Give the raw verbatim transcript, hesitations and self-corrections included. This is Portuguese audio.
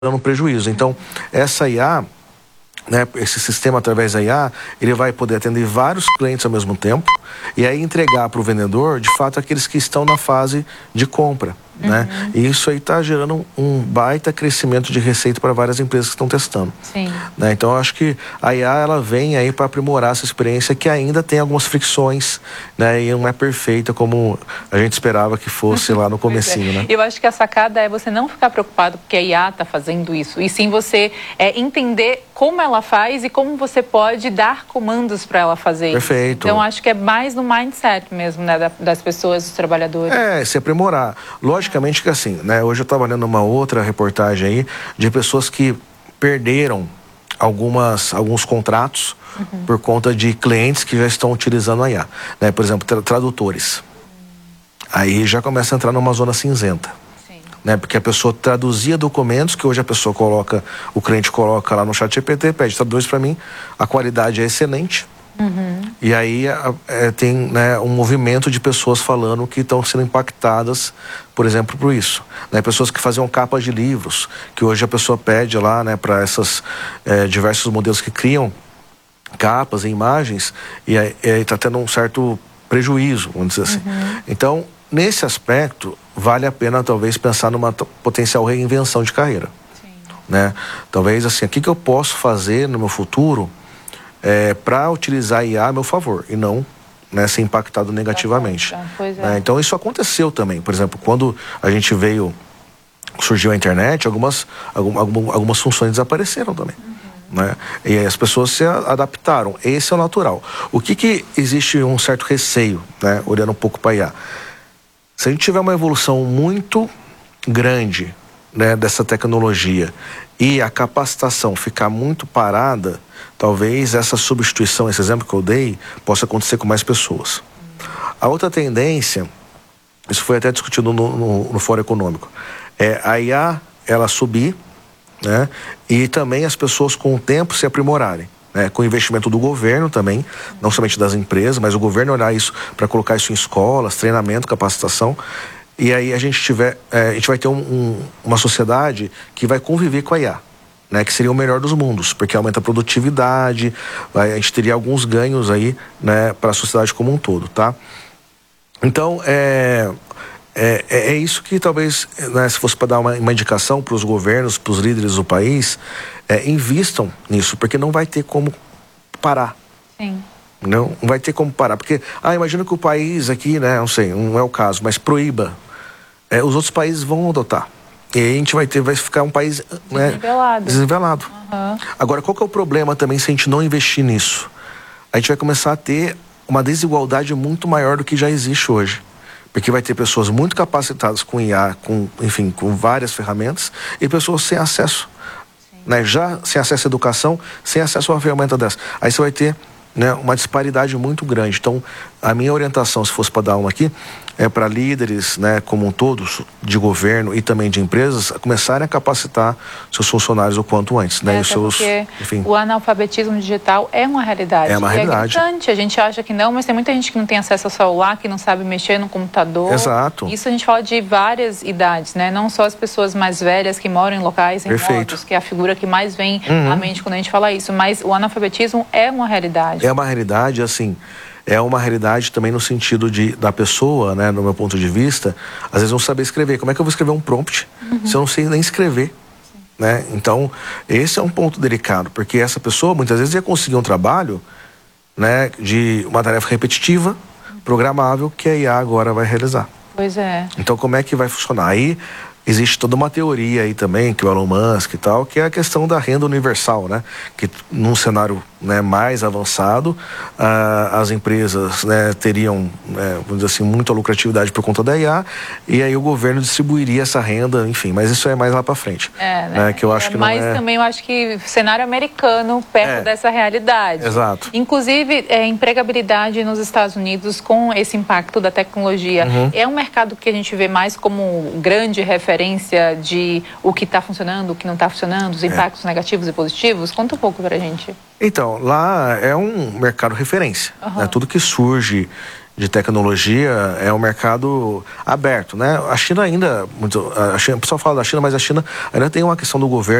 dando prejuízo. Então, essa I A, né, esse sistema através da I A, ele vai poder atender vários clientes ao mesmo tempo e aí entregar para o vendedor, de fato, aqueles que estão na fase de compra. Uhum. Né? E isso aí está gerando um baita crescimento de receita para várias empresas que estão testando. Sim. Né? Então, eu acho que a I A ela vem aí para aprimorar essa experiência que ainda tem algumas fricções, né? E não é perfeita como a gente esperava que fosse lá no comecinho. É. Né? Eu acho que a sacada é você não ficar preocupado porque a I A está fazendo isso, e sim você é, entender como ela faz e como você pode dar comandos para ela fazer. Perfeito. Isso. Então, acho que é mais no mindset mesmo, né, das pessoas, dos trabalhadores. É, se aprimorar. Logicamente que assim, né? Hoje eu estava lendo uma outra reportagem aí de pessoas que perderam algumas, alguns contratos uhum. por conta de clientes que já estão utilizando a I A. Né? Por exemplo, tra tradutores. Aí já começa a entrar numa zona cinzenta. Né? Porque a pessoa traduzia documentos que hoje a pessoa coloca, o cliente coloca lá no chat G P T, pede traduz para mim, a qualidade é excelente. Uhum. E aí é, tem, né, um movimento de pessoas falando que estão sendo impactadas, por exemplo, por isso. Né? Pessoas que faziam capas de livros, que hoje a pessoa pede lá, né, para essas é, diversos modelos que criam capas e imagens, e aí está tendo um certo prejuízo, vamos dizer assim. Uhum. Então, nesse aspecto, vale a pena talvez pensar numa potencial reinvenção de carreira. Sim. Né? Talvez assim, o que, que eu posso fazer no meu futuro É, para utilizar a I A a meu favor e não, né, ser impactado negativamente. Pois é. Né? Então isso aconteceu também. Por exemplo, quando a gente veio, surgiu a internet, algumas, algum, algum, algumas funções desapareceram também. Uhum. Né? E as pessoas se adaptaram. Esse é o natural. O que que existe um certo receio, né, olhando um pouco para a I A? Se a gente tiver uma evolução muito grande, né, dessa tecnologia e a capacitação ficar muito parada, talvez essa substituição, esse exemplo que eu dei, possa acontecer com mais pessoas. A outra tendência, isso foi até discutido no, no, no Fórum Econômico, é a I A ela subir, né, e também as pessoas com o tempo se aprimorarem. Né, com o investimento do governo também, não somente das empresas, mas o governo olhar isso para colocar isso em escolas, treinamento, capacitação. E aí a gente tiver, é, a gente vai ter um, um, uma sociedade que vai conviver com a I A, né, que seria o melhor dos mundos, porque aumenta a produtividade, vai, a gente teria alguns ganhos aí, né, para a sociedade como um todo, tá? Então, é, é, é isso que talvez, né, se fosse para dar uma, uma indicação para os governos, para os líderes do país, é, invistam nisso, porque não vai ter como parar. Sim. Não, não vai ter como parar, porque, ah, imagina que o país aqui, né, não sei, não é o caso, mas proíba. É, os outros países vão adotar. E aí a gente vai ter, vai ficar um país, né, desnivelado. desnivelado. Uhum. Agora, qual que é o problema também se a gente não investir nisso? A gente vai começar a ter uma desigualdade muito maior do que já existe hoje. Porque vai ter pessoas muito capacitadas com I A, com, enfim, com várias ferramentas, e pessoas sem acesso. Né, já sem acesso à educação, sem acesso a uma ferramenta dessa. Aí você vai ter, né, uma disparidade muito grande. Então, a minha orientação, se fosse para dar uma aqui, é para líderes, né, como um todo, de governo e também de empresas, começarem a capacitar seus funcionários o quanto antes. Né, é, e os seus, porque enfim, o analfabetismo digital é uma realidade. É uma realidade. É gritante. A gente acha que não, mas tem muita gente que não tem acesso ao celular, que não sabe mexer no computador. Exato. Isso a gente fala de várias idades, né? Não só as pessoas mais velhas que moram em locais remotos, que é a figura que mais vem uhum. à mente quando a gente fala isso, mas o analfabetismo é uma realidade. É uma realidade, assim, é uma realidade também no sentido de, da pessoa, né, no meu ponto de vista, às vezes não saber escrever. Como é que eu vou escrever um prompt uhum. se eu não sei nem escrever? Né? Então, esse é um ponto delicado, porque essa pessoa muitas vezes ia conseguir um trabalho, né, de uma tarefa repetitiva, programável, que a I A agora vai realizar. Pois é. Então, como é que vai funcionar? Aí existe toda uma teoria aí também, que o Elon Musk e tal, que é a questão da renda universal, né? Que num cenário, né, mais avançado, ah, as empresas, né, teriam, né, vamos dizer assim, muita lucratividade por conta da I A, e aí o governo distribuiria essa renda, enfim, mas isso é mais lá para frente. É, né? né? Que eu acho é, que não mas é... também eu acho que cenário americano perto é. dessa realidade. Exato. Inclusive, é, empregabilidade nos Estados Unidos com esse impacto da tecnologia. Uhum. É um mercado que a gente vê mais como grande referência de o que está funcionando, o que não está funcionando, os impactos é. negativos e positivos? Conta um pouco para a gente. Então, lá é um mercado referência. Uhum. Né? Tudo que surge de tecnologia é um mercado aberto, né? A China ainda, muito, a China, o pessoal fala da China, mas a China ainda tem uma questão do governo